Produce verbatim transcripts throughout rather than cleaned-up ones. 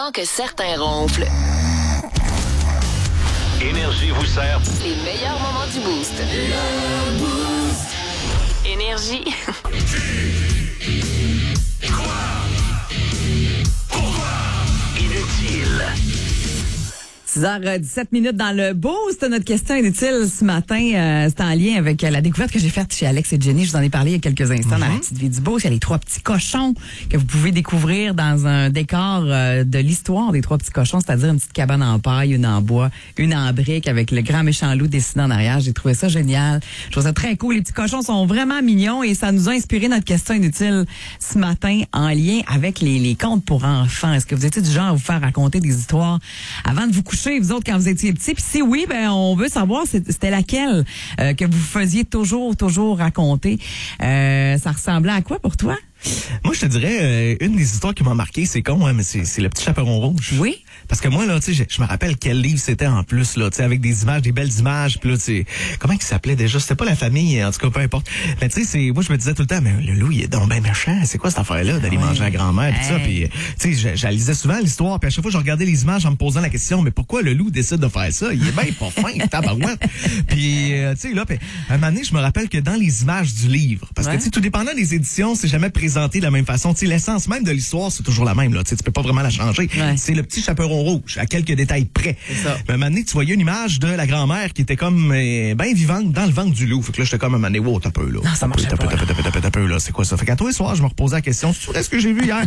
avant que certains ronflent. Énergie vous sert Les meilleurs moments du Boost. Énergie. inutile. six heures dix-sept minutes dans le Boost. Notre question inutile ce matin, euh, c'est en lien avec la découverte que j'ai faite chez Alex et Jenny. Je vous en ai parlé il y a quelques instants mm-hmm. dans la petite vie du Boost. Il y a les trois petits cochons que vous pouvez découvrir dans un décor euh, de l'histoire des trois petits cochons, c'est-à-dire une petite cabane en paille, une en bois, une en brique avec le grand méchant loup dessiné en arrière. J'ai trouvé ça génial. Je trouve ça très cool. Les petits cochons sont vraiment mignons et ça nous a inspiré notre question inutile ce matin en lien avec les, les contes pour enfants. Est-ce que vous étiez du genre à vous faire raconter des histoires avant de vous coucher? Vous autres, quand vous étiez petits, puis si oui, ben on veut savoir c'était laquelle euh, que vous faisiez toujours, toujours raconter. Euh, ça ressemblait à quoi pour toi? Moi, je te dirais, euh, une des histoires qui m'a marqué, c'est con, hein, mais c'est, c'est le petit chaperon rouge. Oui. Parce que moi, là, tu sais, je, je me rappelle quel livre c'était en plus, là, tu sais, avec des images, des belles images, puis là, tu sais, comment il s'appelait déjà? C'était pas la famille, en tout cas, peu importe. Mais tu sais, c'est, moi, je me disais tout le temps, mais le loup, il est donc ben méchant. C'est quoi cette affaire-là d'aller ouais. manger à grand-mère, pis hey. ça, puis tu sais, j'alisais souvent l'histoire, puis à chaque fois, je regardais les images en me posant la question, mais pourquoi le loup décide de faire ça? Il est bien pas fin, tabarouette. Puis, euh, tu sais, là, pis, à un moment donné, je me rappelle que dans les images du livre, parce ouais. que, tu sais, tout dépendant des éditions, c'est jamais présenté de la même façon. Tu sais, l'essence même de l'histoire, c'est toujours la même, là. Tu sais, tu peux pas vraiment la changer. Ouais. C'est le petit chaperon rouge, à quelques détails près. C'est ça. Mais à un moment donné, tu voyais une image de la grand-mère qui était comme euh, bien vivante dans le ventre du loup. Fait que là, j'étais comme à un moment donné, wow, t'as peu, là. Non, ça marchait pas. T'as peu, t'as peu, t'as peu, t'as peu, là. C'est quoi ça? Fait qu'à tous les soirs, je me reposais la question, c'est ce que j'ai vu hier?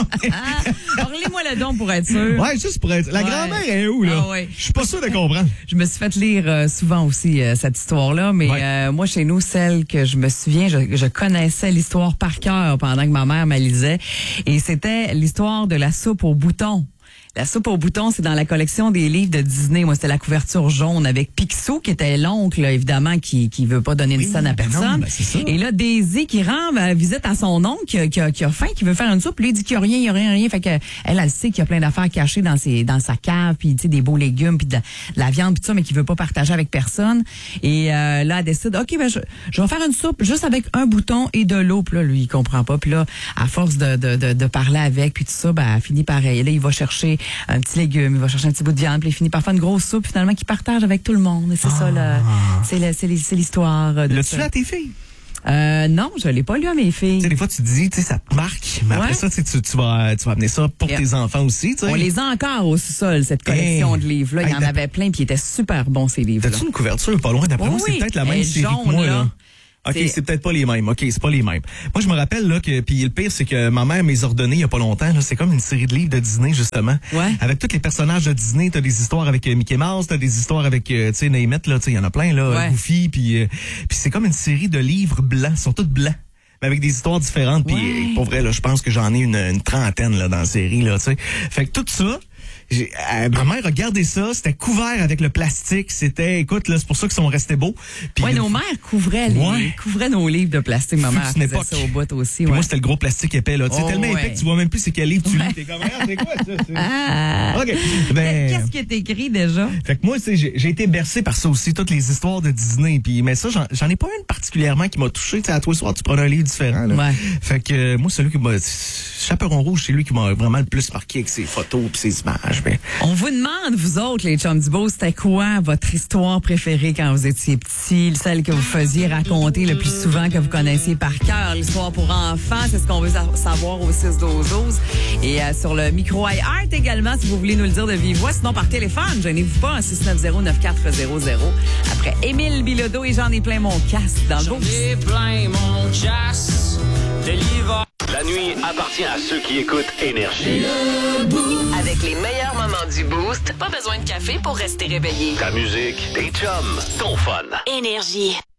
Alors, lis-moi le don pour être sûr. Ouais, juste pour être. La ouais. grand-mère est où, là? Ah, ouais. Je suis pas sûr de comprendre. Je me suis fait lire euh, souvent aussi euh, cette histoire-là, mais ouais. euh, moi, chez nous, celle que je me souviens, je, je connaissais l'histoire par cœur pendant que ma mère me lisait. Et c'était l'histoire de la soupe aux boutons. La soupe aux boutons, c'est dans la collection des livres de Disney. Moi, c'était la couverture jaune avec Picsou, qui était l'oncle, évidemment, qui qui veut pas donner une oui, scène à personne. Non, ben c'est ça. Et là, Daisy qui rend ben, visite à son oncle, qui a, qui, a, qui a faim, qui veut faire une soupe. Lui, il dit qu'il y a rien, il y a rien, rien. Fait que elle, elle sait qu'il y a plein d'affaires cachées dans ses, dans sa cave, puis tu sais, des beaux légumes, puis de, de la viande, puis tout ça, mais qu'il veut pas partager avec personne. Et euh, là, elle décide, ok, ben je, je vais faire une soupe juste avec un bouton et de l'eau. Puis là, lui, il comprend pas. Puis là, à force de de, de, de parler avec, puis tout ça, ben, elle finit pareil. Là, il va chercher un petit légume, il va chercher un petit bout de viande, puis il finit par faire une grosse soupe finalement qu'il partage avec tout le monde. Et c'est ah. ça, là, c'est, le, c'est, c'est l'histoire. De L'as-tu lu à tes filles? Euh, non, je l'ai pas lu à mes filles. Tu sais, des fois, tu te dis, tu sais, ça te marque, mais ouais. après ça, tu, tu, tu, vas, tu vas amener ça pour yeah. tes enfants aussi, tu sais. On les a encore au sous-sol, cette collection hey. de livres-là. Il y hey, en d'après... avait plein, puis ils étaient super bons, ces livres-là. T'as-tu une couverture pas loin? D'après oui, moi, c'est peut-être la même série jaune, que moi, là. là. OK, c'est... c'est peut-être pas les mêmes. OK, c'est pas les mêmes. Moi, je me rappelle là que puis le pire c'est que ma mère m'a ordonné il y a pas longtemps là, c'est comme une série de livres de Disney justement. Ouais. Avec tous les personnages de Disney, t'as des histoires avec euh, Mickey Mouse, t'as des histoires avec euh, tu sais Name It, là, tu sais, il y en a plein là, ouais. Goofy puis euh, puis c'est comme une série de livres blancs, ils sont tous blancs. Mais avec des histoires différentes puis ouais. pour vrai là, je pense que j'en ai une, une trentaine là dans la série là, tu sais. Fait que tout ça J'ai, euh, ma mère a gardé ça, c'était couvert avec le plastique, c'était, écoute, là, c'est pour ça qu'ils sont restés beaux. Oui, nos mères couvraient, les, ouais. couvraient nos livres de plastique, ma mère faisait ça au bout aussi. Ouais. Moi, c'était le gros plastique épais, là. Tu sais, oh, tellement ouais. épais que tu vois même plus c'est quel livre tu ouais. lis. T'es comme, ah, c'est quoi ça? C'est... Ah. OK. Ben, qu'est-ce qui est écrit déjà? Fait que moi, tu sais, j'ai, j'ai été bercé par ça aussi, toutes les histoires de Disney. Puis, mais ça, j'en, j'en ai pas une particulièrement qui m'a touché. Tu sais, à tous les soirs, tu prends un livre différent, là. Ouais. Fait que, euh, moi, celui qui m'a, Chaperon rouge, c'est lui qui m'a vraiment le plus marqué avec ses photos pis ses images. Mais... On vous demande, vous autres, les chums du beau, c'était quoi votre histoire préférée quand vous étiez petits, celle que vous faisiez raconter le plus souvent, que vous connaissiez par cœur, l'histoire pour enfants, c'est ce qu'on veut savoir au six douze douze. Et euh, sur le micro iHeart également, si vous voulez nous le dire de vive voix, sinon par téléphone, gênez-vous pas, six neuf zéro neuf quatre zéro zéro. Après Émile Bilodeau et J'en ai plein mon casque dans le beau. J'en ai plein mon casque de l'hiver. La nuit appartient à ceux qui écoutent Énergie. Avec les meilleurs moments du Boost, pas besoin de café pour rester réveillé. Ta musique, tes chums, ton fun. Énergie.